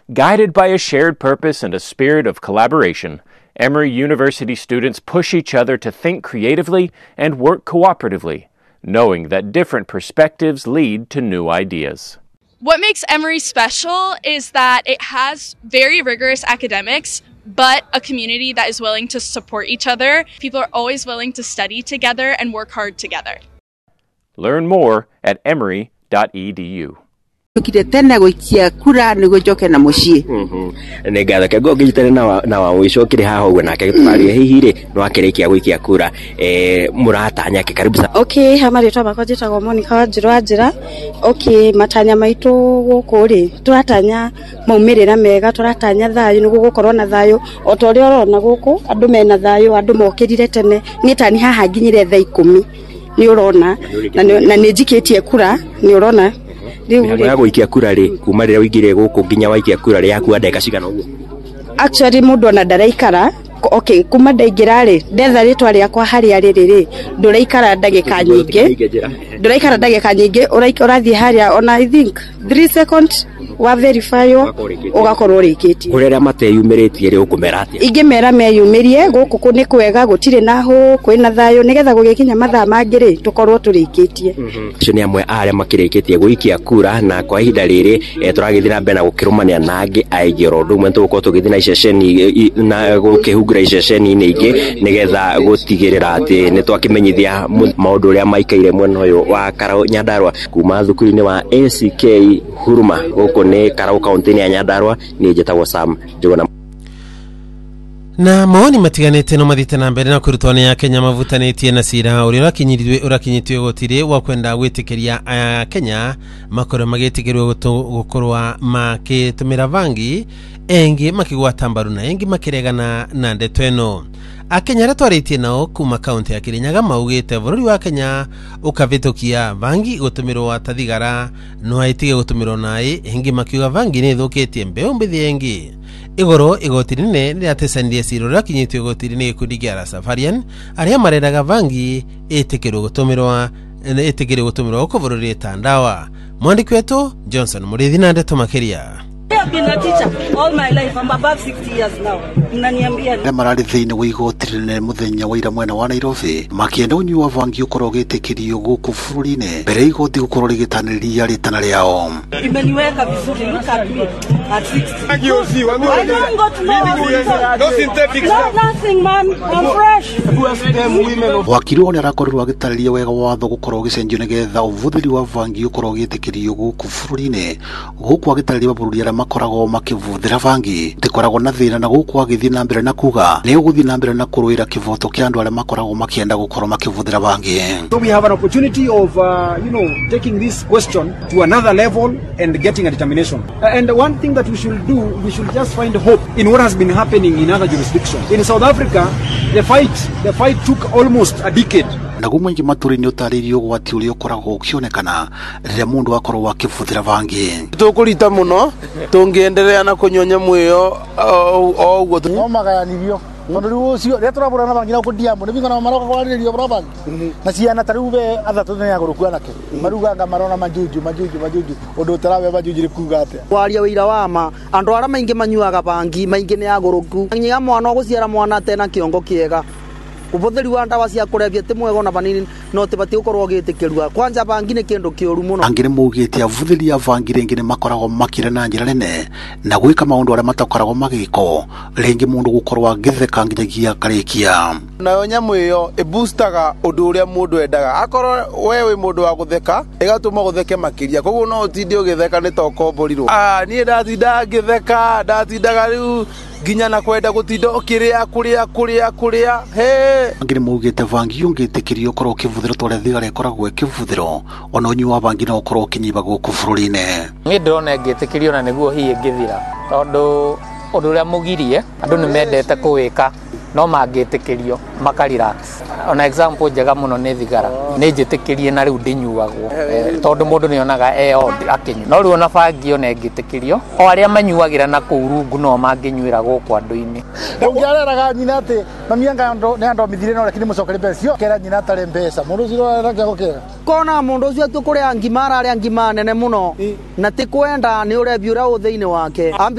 Guided by a shared purpose and a spirit of collaboration, Emory University students push each other to think creatively and work cooperatively, knowing that different perspectives lead to new ideas. What makes Emory special is that it has very rigorous academics, but a community that is willing to support each other. People are always willing to study together and work hard together. Learn more at emory.edu. Tena gwikia kura niguo njoke na mucii ne ngatho ke ngo ngitene na wa wicokire haha uguo nake twarie hihi ri no akirikia gwikia kura muratanya ke karibu sana. Okay, hama ritwa makwa njitagwo Monica Wanjira. Okay, matanya maitu guku ri turatanya maumirira mega, turatanya thayu niguo gukorwo na thayu o to ri orona guku andu mena thayu, andu mokirire tene nitani haha nginyire thaa 10 ni urona na nijikitie kura ni urona Mihango ya gũikia kura ri kuma rĩrĩa ũingire gũkũ nginya waikia kura ri yaku ndeka cigana ũguo. Actually mundu ona ndaraikara. Okay, kuma ndaingira ri ndetha ritwa riakwa haria riri ri nduraikara ndagika nyingi urathie haria ona I think 3 seconds wa verify ugakorwo rikitie kurera mateyumiritie ri ukumera atia ingimera meyumirie guku ni kwega gutire naho kwina thayo nigetha gugikinya mathaa mangiri tukorwo turikitie cio ni amwe aria makirikitie guikia kura na kwa ihinda riri turagithira na mbere na gukirumania nangi aigiro ndumwe tugukorwo tugithina iceceni na gukihungura iceceni ningi nigetha gutigirira ati ni twakimenyithia maundu uria maikaire mwena uyu wa Karau Nyandarua kuma thukuru-ini wa ACK Huruma guku ni Karau kaunti ya Nyandarua ni njitagwo Sam Njuguna. Na maoni matiganite no mathite na mbere na kurutwana ya Kenya mavutanitie na cira uri urakinyitwe gotire wa kwenda gwitikiria Kenya makoro magitikirwe gukorwa makitumira vangi engi makigwata mbaru na engi makiregana na ndeto eno. Akenya ratwaritie nao kuma kaunti ya Kirinyaga maugite bururi wa Kenya ukavitukia vangi gutumirwa tathigara no aitige gutumirwa nai engi makiuga vangi ni thukitie mbeu mbithi engi. Igoro igotirine riatesandie ciro rakinyitwe gotirine kudigira Safarian aria maredaga vangi etikirwo gutumirwa uko bururi Tandawa. Mwandiki wetu Johnson Murithi na ndeto makiria. I've been a teacher all my life. I'm above 60 years now. Mnaniambia marari thiine wa igotirine muthenya wa ira mwena wa Nairobi makienda unyua vangi ukorwo gitikirio guku bururi-ini mbere igoti gukorwo rigitaniriria ritana riao. Imeniweka vizuri look at me at 60. I don't got no synthetics. Nothing man. I'm fresh. Wakiri ni arakorirwo agitariria wega watho gukorwo gicenjio nigetha uvuthiri wa vangi ukorwo gitikirio guku bururi-ini guku agitariria bururi ara makorago makivuthira vangi tikoragwo na thina na guku agithii na mbere na kuga ni uguthii na mbere na kuruira kivoto kia andu ara makorago makienda gukorwo makivuthira vangi. So we have an opportunity of taking this question to another level and getting a determination. And one thing that we should do, we should just find hope in what has been happening in other jurisdictions. In South Africa, the fight took almost a decade. Na gumwengi maturi-ini utaririo gwati uri ukoragwo ukionekana riria mundu akorwo akivuthira vangi. Tukurita muno tungiendelea na kunyonya mwiyo o uguo no magayanithio tondu riu ucio ria turaburana vangi na kundiamu ni bingana maroka kwariririo bra na ciana tarube athatu ni aguru kwanake maruganga marona majuju undu tarawe majuju ri kuga atia waria wira wama andu ara maingi manyuaga vangi maingi ni aguruku nyiga mwana guciara mwana tena kiongo kiega ubuthiri wa ndawa cia kurevia ti mwego na vanini no tibati ukorwo gitikirua kwanja vangi ni kindu kiuru muno. Angire mugite avuthiri ya vangi ringi ni makoragwo makire na njira nene na gwika maundu ara matakoragwo magiko ringi mundu gukorwo agitheka nginyagia karikia nayo nyamu iyo iboostaga undu uria mundu endaga akorwo wewe mundu wa gutheka igatuma gutheke makiria koguo no utinde ugitheka ni tokomborirwo nie ndatinda ngitheka ndatindaga riu ginya na kwenda gutinda ukiria kuria he angire mugite vangi yungitikirio korwo kivuthiro tore thigara ikoragwo ikivuthiro ona unyua vangi no ukorwo kinyiba guku bururi-ini ni ndona ngitikirio na niguo hiye ngithira tondu undu uria mugirie andu ni mendete kuwika no mangitikirio makarelax on example njega muno ni thigara ni njitikirie na riu ndinyuagwo tondu mundu ni onaga akinyu no riu na vangi ona ngitikirio o aria manyuagira na kurungu no manginyuira guku andu-ini ungiareraga nyina ati mamianga ne ando mithire no lakini mucokere besio kera nyina tare mbesa mundu ziro rake gukera kona mundu ucio tukuria ngima ara ngima nene muno na ti kwenda ni urebi ura uthiini wake